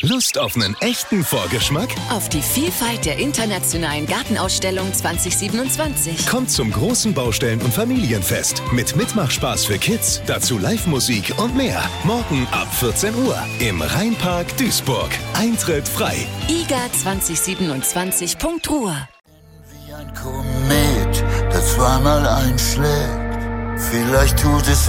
Lust auf einen echten Vorgeschmack? Auf die Vielfalt der internationalen Gartenausstellung 2027. Kommt zum großen Baustellen- und Familienfest mit Mitmachspaß für Kids, dazu Live-Musik und mehr. Morgen ab 14 Uhr im Rheinpark Duisburg. Eintritt frei. iga2027.ruhr. Wie ein Komet, das zweimal einschlägt. Vielleicht tut es